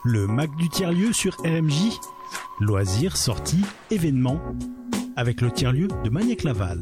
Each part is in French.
Le Mac du tiers-lieu sur RMJ. Loisirs, sorties, événements. Avec le tiers-lieu de Magnac-Laval.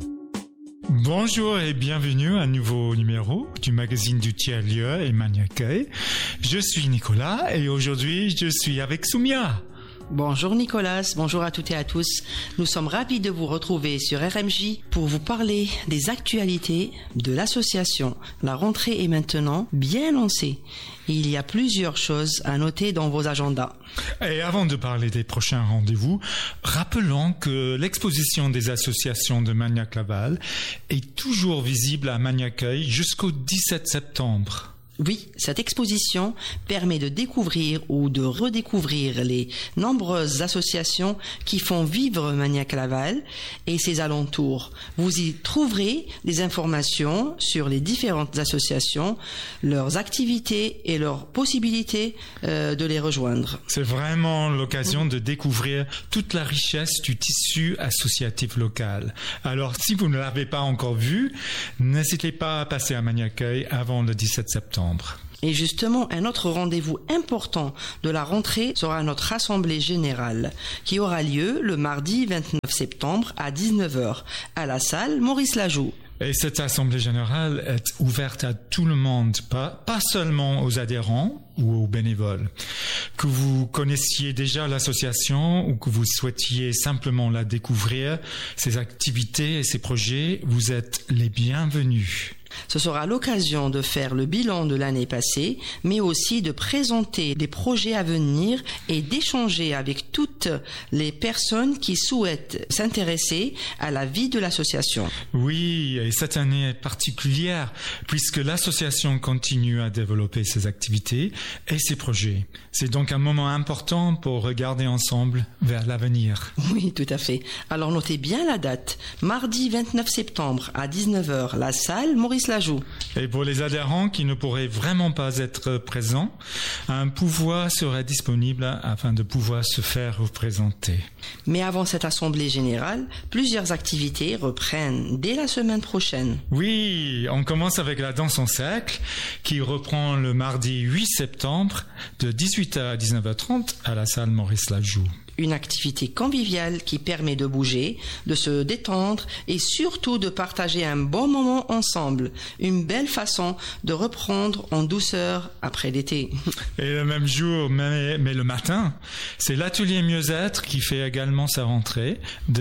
Bonjour et bienvenue à un nouveau numéro du magazine du tiers-lieu et Magnac-Accueil. Je suis Nicolas et aujourd'hui je suis avec Soumia. Bonjour Nicolas, bonjour à toutes et à tous. Nous sommes ravis de vous retrouver sur RMJ pour vous parler des actualités de l'association. La rentrée est maintenant bien lancée. Il y a plusieurs choses à noter dans vos agendas. Et avant de parler des prochains rendez-vous, rappelons que l'exposition des associations de Magnac-Laval est toujours visible à Magnac-Accueil jusqu'au 17 septembre. Oui, cette exposition permet de découvrir ou de redécouvrir les nombreuses associations qui font vivre Magnac-Laval et ses alentours. Vous y trouverez des informations sur les différentes associations, leurs activités et leurs possibilités de les rejoindre. C'est vraiment l'occasion de découvrir toute la richesse du tissu associatif local. Alors, si vous ne l'avez pas encore vu, n'hésitez pas à passer à Magnac-Accueil avant le 17 septembre. Et justement, un autre rendez-vous important de la rentrée sera notre assemblée générale qui aura lieu le mardi 29 septembre à 19h à la salle Maurice Lajoux. Et cette assemblée générale est ouverte à tout le monde, pas seulement aux adhérents ou aux bénévoles. Que vous connaissiez déjà l'association ou que vous souhaitiez simplement la découvrir, ses activités et ses projets, vous êtes les bienvenus. Ce sera l'occasion de faire le bilan de l'année passée, mais aussi de présenter des projets à venir et d'échanger avec toutes les personnes qui souhaitent s'intéresser à la vie de l'association. Oui, et cette année est particulière puisque l'association continue à développer ses activités et ses projets. C'est donc un moment important pour regarder ensemble vers l'avenir. Oui, tout à fait. Alors notez bien la date. Mardi 29 septembre à 19h, la salle Maurice Lajoux. Et pour les adhérents qui ne pourraient vraiment pas être présents, un pouvoir serait disponible afin de pouvoir se faire représenter. Mais avant cette assemblée générale, plusieurs activités reprennent dès la semaine prochaine. Oui, on commence avec la danse en cercle qui reprend le mardi 8 septembre de 18h à 19h30 à la salle Maurice Lajoux. Une activité conviviale qui permet de bouger, de se détendre et surtout de partager un bon moment ensemble. Une belle façon de reprendre en douceur après l'été. Et le même jour, mais le matin, c'est l'atelier mieux-être qui fait également sa rentrée de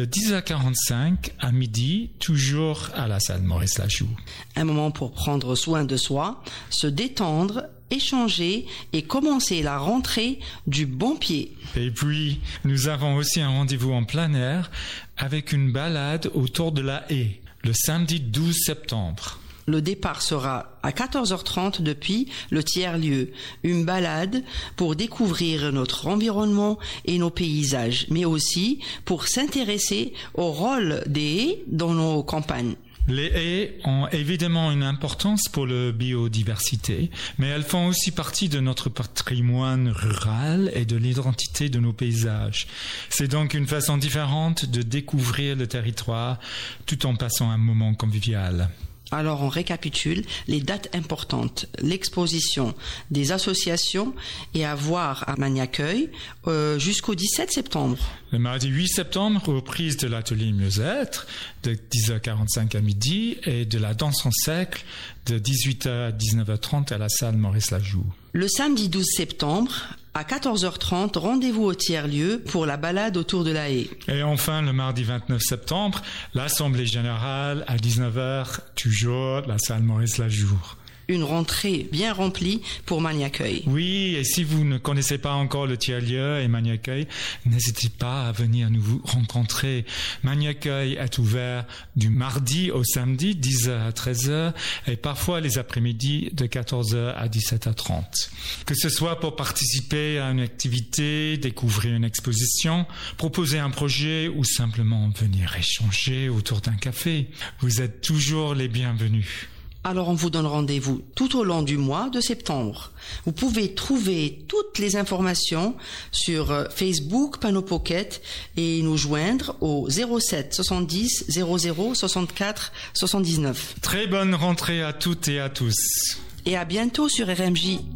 10h45 à midi, toujours à la salle Maurice Lajoux. Un moment pour prendre soin de soi, se détendre, échanger et commencer la rentrée du bon pied. Et puis, nous avons aussi un rendez-vous en plein air avec une balade autour de la haie, le samedi 12 septembre. Le départ sera à 14h30 depuis le tiers-lieu. Une balade pour découvrir notre environnement et nos paysages, mais aussi pour s'intéresser au rôle des haies dans nos campagnes. Les haies ont évidemment une importance pour la biodiversité, mais elles font aussi partie de notre patrimoine rural et de l'identité de nos paysages. C'est donc une façon différente de découvrir le territoire tout en passant un moment convivial. Alors on récapitule les dates importantes. L'exposition des associations est à voir à Magnac-Accueil jusqu'au 17 septembre. Le mardi 8 septembre, reprise de l'atelier mieux-être de 10h45 à midi et de la danse en cercle de 18h à 19h30 à la salle Maurice Lajoux. Le samedi 12 septembre, à 14h30, rendez-vous au tiers-lieu pour la balade autour de la haie. Et enfin, le mardi 29 septembre, l'Assemblée générale à 19h, toujours la salle Maurice Lajoux. Une rentrée bien remplie pour Magnac-Accueil. Oui, et si vous ne connaissez pas encore le tiers-lieu et Magnac-Accueil, n'hésitez pas à venir nous rencontrer. Magnac-Accueil est ouvert du mardi au samedi, 10h à 13h, et parfois les après-midi de 14h à 17h30. Que ce soit pour participer à une activité, découvrir une exposition, proposer un projet ou simplement venir échanger autour d'un café, vous êtes toujours les bienvenus. Alors on vous donne rendez-vous tout au long du mois de septembre. Vous pouvez trouver toutes les informations sur Facebook Panneau Pocket et nous joindre au 07 70 00 64 79. Très bonne rentrée à toutes et à tous. Et à bientôt sur RMJ.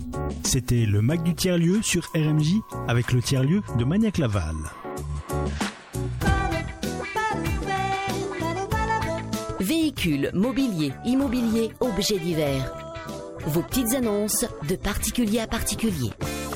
C'était le Mac du tiers-lieu sur RMJ avec le tiers-lieu de Magnac-Laval. Véhicules, mobilier, immobilier, objets divers. Vos petites annonces de particulier à particulier.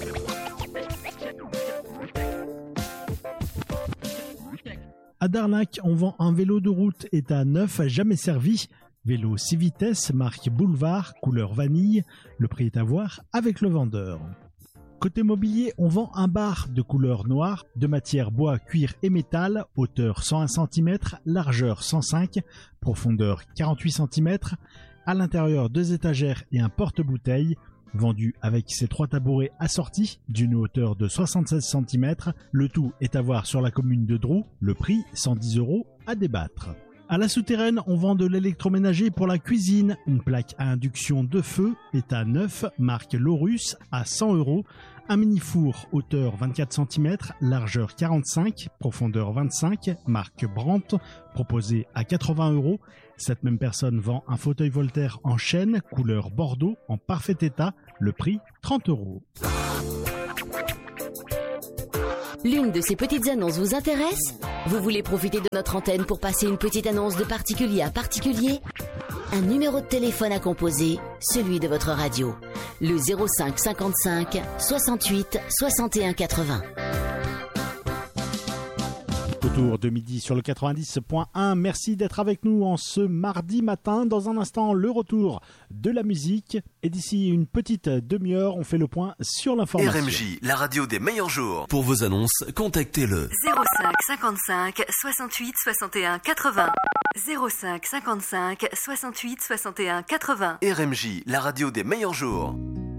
À Darnac, on vend un vélo de route état neuf jamais servi. Vélo 6 vitesses, marque Boulevard, couleur vanille. Le prix est à voir avec le vendeur. Côté mobilier, on vend un bar de couleur noire, de matière bois, cuir et métal, hauteur 101 cm, largeur 105, profondeur 48 cm. À l'intérieur, 2 étagères et un porte-bouteilles. Vendu avec ses 3 tabourets assortis d'une hauteur de 76 cm. Le tout est à voir sur la commune de Drou. Le prix, 110 € à débattre. À la souterraine, on vend de l'électroménager pour la cuisine. Une plaque à induction de feu, état neuf, marque Laurus, à 100 €. Un mini-four, hauteur 24 cm, largeur 45, profondeur 25, marque Brandt, proposé à 80 €. Cette même personne vend un fauteuil Voltaire en chêne, couleur bordeaux, en parfait état. Le prix, 30 €. L'une de ces petites annonces vous intéresse ? Vous voulez profiter de notre antenne pour passer une petite annonce de particulier à particulier ? Un numéro de téléphone à composer, celui de votre radio. Le 05 55 68 61 80. Autour de midi sur le 90.1. Merci d'être avec nous en ce mardi matin. Dans un instant, le retour de la musique. Et d'ici une petite demi-heure, on fait le point sur l'information. RMJ, la radio des meilleurs jours. Pour vos annonces, contactez-le. 05 55 68 61 80. 05 55 68 61 80. RMJ, la radio des meilleurs jours.